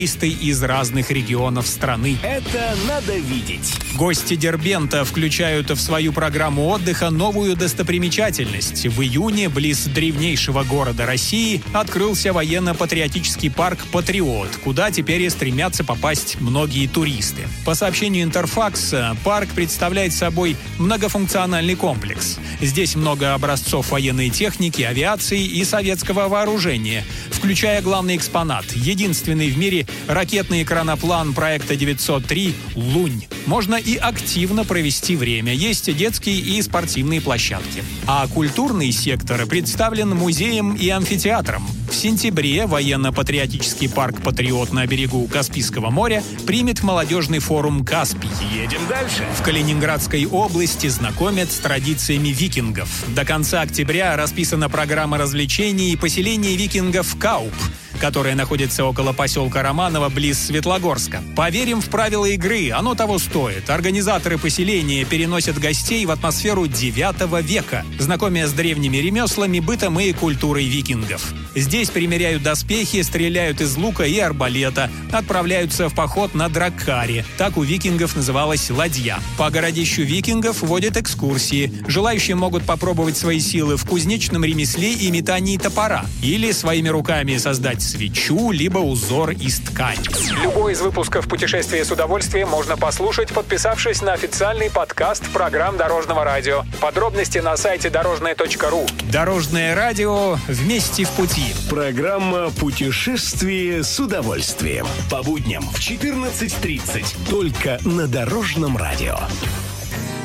из разных регионов страны. Это надо видеть. Гости Дербента включают в свою программу отдыха новую достопримечательность. В июне близ древнейшего города России открылся военно-патриотический парк «Патриот», куда теперь и стремятся попасть многие туристы. По сообщению Интерфакса, парк представляет собой многофункциональный комплекс. Здесь много образцов военной техники, авиации и советского вооружения, включая главный экспонат — единственный в мире ракетный экраноплан проекта 903 «Лунь». Можно и активно провести время. Есть детские и спортивные площадки. А культурный сектор представлен музеем и амфитеатром. В сентябре военно-патриотический парк «Патриот» на берегу Каспийского моря примет молодежный форум «Каспий». Едем дальше. В Калининградской области знакомят с традициями викингов. До конца октября расписана программа развлечений и поселения викингов Кауп, которая находится около поселка Романово близ Светлогорска. Поверим в правила игры, оно того стоит. Организаторы поселения переносят гостей в атмосферу 9 века, знакомя с древними ремеслами, бытом и культурой викингов. Здесь примеряют доспехи, стреляют из лука и арбалета, отправляются в поход на драккаре. Так у викингов называлась ладья. По городищу викингов водят экскурсии. Желающие могут попробовать свои силы в кузнечном ремесле и метании топора. Или своими руками создать свечу, либо узор из ткани. Любой из выпусков «Путешествия с удовольствием» можно послушать, подписавшись на официальный подкаст программ Дорожного радио. Подробности на сайте дорожное.ру. Дорожное радио. Вместе в пути. Программа «Путешествие с удовольствием». По будням в 14:30. Только на Дорожном радио.